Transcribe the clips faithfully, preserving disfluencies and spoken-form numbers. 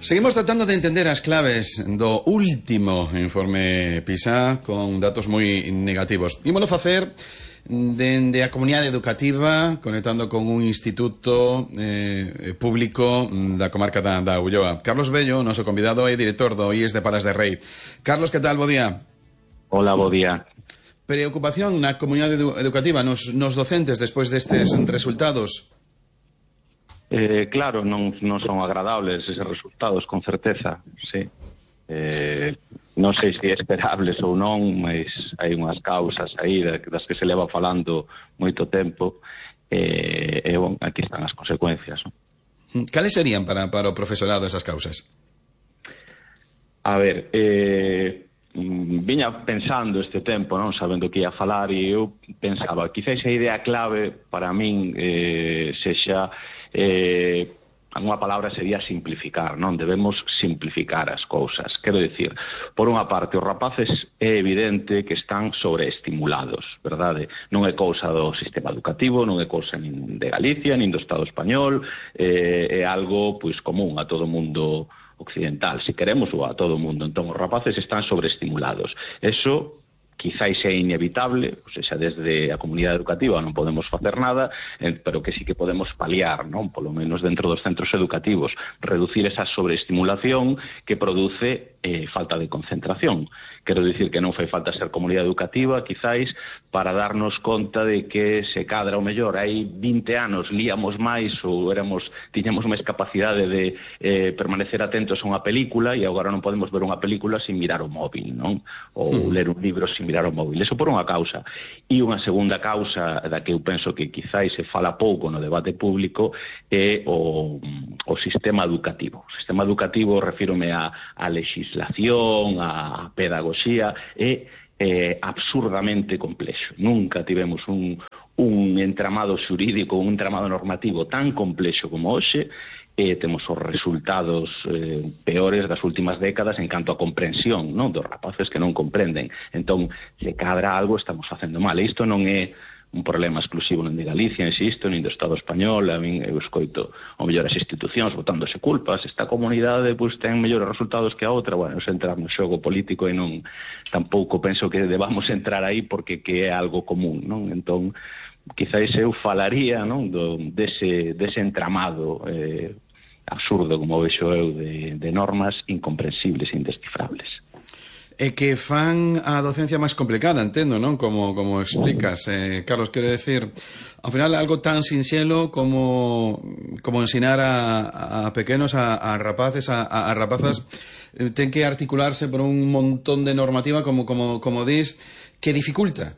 Seguimos tratando de entender as claves do último informe PISA con datos moi negativos. Ímolo facer dende a comunidade educativa, conectando con un instituto eh, público da comarca da, da Ulloa. Carlos Bello, noso convidado, é director do I E S de Palas de Rei. Carlos, que tal? Bo día. Hola, bo día. Preocupación na comunidade edu educativa, nos, nos docentes, despois destes resultados? Eh, claro, non, non son agradables eses resultados, con certeza, sí. Eh, non sei se é esperables ou non, mas hai unhas causas aí das que se leva falando moito tempo, e, e bon, aquí están as consecuencias, non? Cales serían para, para o profesorado esas causas? A ver, eh, viña pensando este tempo, non sabendo que ia falar, e eu pensaba, quizás a idea clave para min eh, sexa eh, unha palabra sería simplificar, non? Debemos simplificar as cousas. Quero dicir, por unha parte, os rapaces é evidente que están sobreestimulados, verdade? Non é cousa do sistema educativo, non é cousa nin de Galicia, nin do Estado español, eh, é algo pois común a todo o mundo occidental, se queremos, ou a todo o mundo. Entón, os rapaces están sobreestimulados. Eso quizáis é inevitable, ou seja, desde a comunidade educativa non podemos facer nada, pero que sí que podemos paliar, non? Polo menos dentro dos centros educativos, reducir esa sobreestimulación que produce eh, falta de concentración. Quero dicir que non fai falta ser comunidade educativa, quizáis, para darnos conta de que se cadra o mellor. Hai vinte anos líamos máis ou éramos, tiñamos máis capacidade de eh, permanecer atentos a unha película e agora non podemos ver unha película sin mirar o móvil, non? Ou mm. ler un libro sin mirar o móvil. Eso por unha causa. E unha segunda causa da que eu penso que quizáis se fala pouco no debate público é o, o sistema educativo. O sistema educativo, refírome a, a legislación, a pedagogía, é eh, absurdamente complexo. Nunca tivemos un, un entramado xurídico, un entramado normativo tan complexo como hoxe, e temos os resultados eh, peores das últimas décadas en canto a comprensión, non? Dos rapaces que non comprenden. Entón, se cadra algo estamos facendo mal. E isto non é un problema exclusivo nin de Galicia, insisto, nin do Estado español. A min eu escoito o mellor as institucións botándose culpas. Esta comunidade pois ten mellores resultados que a outra. Bueno, se entrar no xogo político e non tampouco penso que debamos entrar aí porque que é algo común, non? Entón, quizáis eu falaría, non? Do, dese, dese entramado eh, absurdo, como vexo eu, de, de normas incomprensibles e indescifrables. E que fan a docencia máis complicada, entendo, non? Como, como explicas, eh, Carlos, quero decir, ao final algo tan sinxelo como, como ensinar a, a pequenos, a, a rapaces, a, a rapazas, eh, ten que articularse por un montón de normativa, como, como, como dis, que dificulta.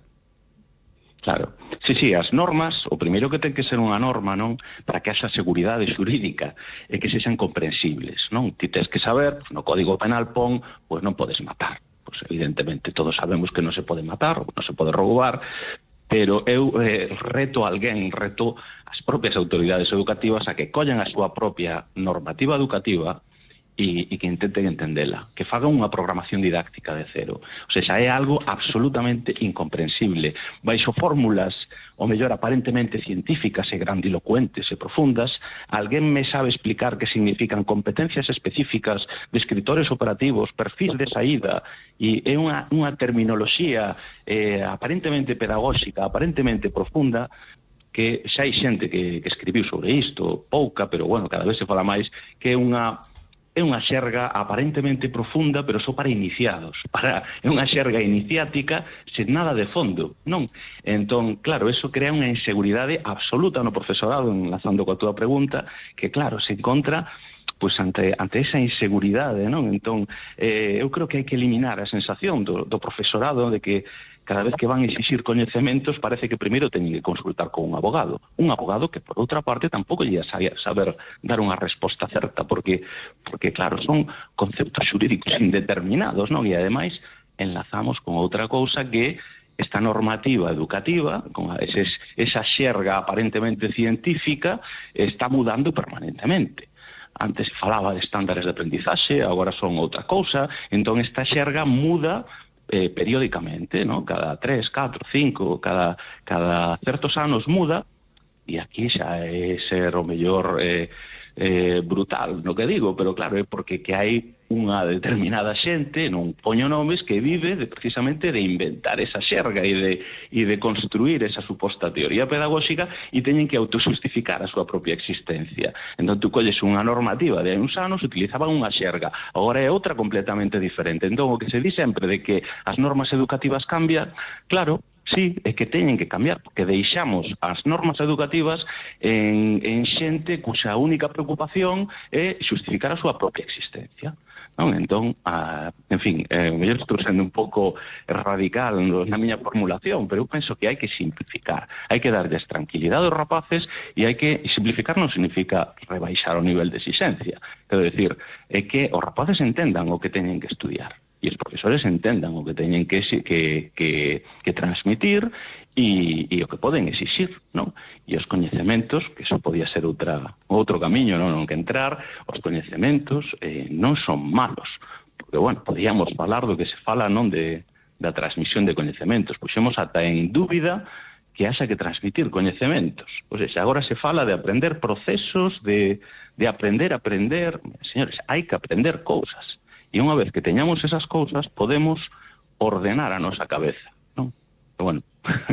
Claro. Sí, sí, as normas, o primeiro que ten que ser unha norma, non? Para que haxa seguridade xurídica e que sexan comprensibles, non? Ti tens que saber, pues, no Código Penal pon, pois pues, non podes matar. Pois pues, evidentemente todos sabemos que non se pode matar, non se pode roubar, pero eu eh, reto a alguén, reto as propias autoridades educativas a que collan a súa propia normativa educativa e, e que intenten entendela, que fagan unha programación didáctica de cero. O sea, é algo absolutamente incomprensible. Baixo fórmulas, o mellor aparentemente científicas e grandilocuentes e profundas, alguén me sabe explicar que significan competencias específicas de escritores operativos, perfis de saída, e é unha, unha terminoloxía eh, aparentemente pedagóxica, aparentemente profunda, que xa hai xente que, que escribiu sobre isto, pouca, pero bueno, cada vez se fala máis, que é unha é unha xerga aparentemente profunda, pero só para iniciados. Para, é unha xerga iniciática sen nada de fondo, non? Entón, claro, eso crea unha inseguridade absoluta no profesorado, enlazando coa túa pregunta, que, claro, se encontra pois ante, ante esa inseguridade, non? Entón, eh, eu creo que hai que eliminar a sensación do, do profesorado de que cada vez que van a exixir coñecementos parece que primeiro teñen que consultar con un abogado. Un abogado que, por outra parte, tampouco lle saber, saber dar unha resposta certa, porque, porque claro, son conceptos xurídicos indeterminados, non? E, ademais, enlazamos con outra cousa que esta normativa educativa, con eses, esa xerga aparentemente científica, está mudando permanentemente. Antes se falaba de estándares de aprendizaxe, agora son outra cousa, entón esta xerga muda eh, periódicamente, ¿no? Cada tres, catro, cinco, cada, cada certos anos muda, e aquí xa é ser o mellor eh, eh, brutal no que digo, pero claro, é porque que hai unha determinada xente, non poño nomes, que vive de, precisamente de inventar esa xerga e de, e de construir esa suposta teoría pedagóxica e teñen que autojustificar a súa propia existencia. Entón, tú colles unha normativa de hai uns anos, utilizaban unha xerga, agora é outra completamente diferente. Entón, o que se di sempre de que as normas educativas cambian, claro, sí, é que teñen que cambiar, porque deixamos as normas educativas en, en xente cuxa única preocupación é xustificar a súa propia existencia. Non? Entón, a, en fin, eh, mellor estou sendo un pouco radical na miña formulación, pero eu penso que hai que simplificar, hai que darles tranquilidade aos rapaces e hai que simplificar non significa rebaixar o nivel de exigencia, quero decir, é que os rapaces entendan o que teñen que estudiar e os profesores entendan o que teñen que, que, que, que transmitir e, e o que poden exixir, non? E os coñecementos, que iso podía ser outra, outro camiño, non? Non que entrar, os coñecementos eh, non son malos, porque, bueno, podíamos falar do que se fala, non, de, da transmisión de coñecementos, puxemos ata en dúbida que haxa que transmitir coñecementos. O sea, agora se fala de aprender procesos, de, de aprender a aprender. Señores, hai que aprender cousas. E unha vez que teñamos esas cousas, podemos ordenar a nosa cabeza, non? Pero bueno.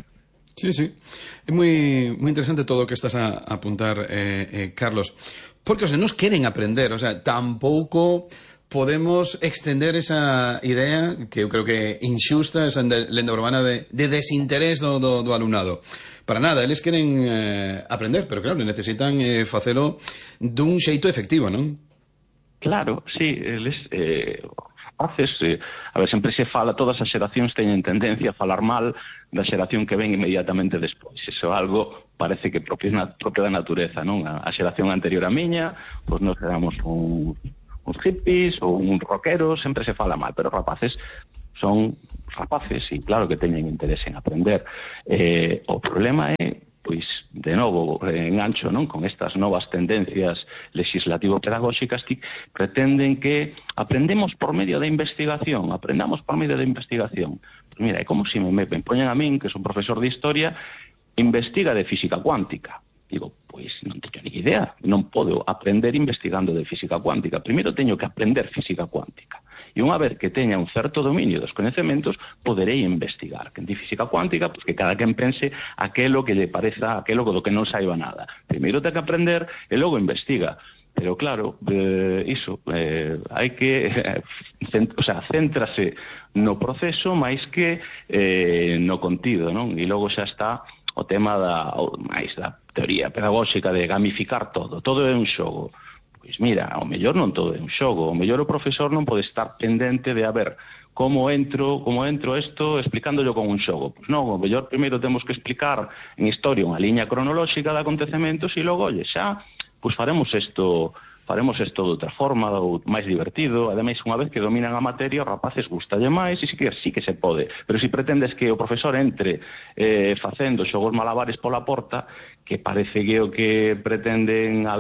Sí, sí. É moi, moi interesante todo o que estás a apuntar, eh, eh, Carlos. Porque os nenos queren aprender, o sea, tampouco podemos extender esa idea que eu creo que inxusta, esa lenda urbana de, de desinterés do, do, do alumnado. Para nada, eles queren eh, aprender, pero claro, necesitan eh, facelo dun xeito efectivo, non? Claro, sí, eles eh, rapaces, eh, a ver, sempre se fala, todas as xeracións teñen tendencia a falar mal da xeración que ven inmediatamente despois. Iso é algo, parece que propio, na, propio da natureza, non? A, a xeración anterior a miña, pois nos éramos un, uns hippies ou uns rockeros, sempre se fala mal, pero rapaces son rapaces e claro que teñen interés en aprender. Eh, o problema é pois, de novo, engancho, non? Con estas novas tendencias legislativo-pedagóxicas que pretenden que aprendemos por medio da investigación, aprendamos por medio da investigación. Pues mira, é como se me, me poñen a min, que son profesor de historia, investiga de física cuántica. Digo, pois non teño ni idea, non podo aprender investigando de física cuántica. Primeiro teño que aprender física cuántica. E unha vez que teña un certo dominio dos coñecementos, poderei investigar. Que en física cuántica, pues que cada quen pense aquelo que lle pareza, aquelo do que non saiba nada. Primeiro ten que aprender e logo investiga. Pero claro, eh, iso, eh, hai que, eh, cent, o sea, céntrase no proceso máis que eh, no contido, non? E logo xa está o tema da, máis da teoría pedagóxica de gamificar todo. Todo é un xogo. Pois mira, ao mellor non todo é un xogo, ao mellor o profesor non pode estar pendente de a ver como entro, como entro isto explicándolo con un xogo. Pois non, ao mellor primeiro temos que explicar en historia unha liña cronolóxica de acontecementos e logo, oye, xa, pois faremos isto, faremos isto de outra forma, ou máis divertido. Ademais, unha vez que dominan a materia, os rapaces gustalle máis e sí que, sí que se pode. Pero se si pretendes que o profesor entre eh, facendo xogos malabares pola porta, que parece que o que pretenden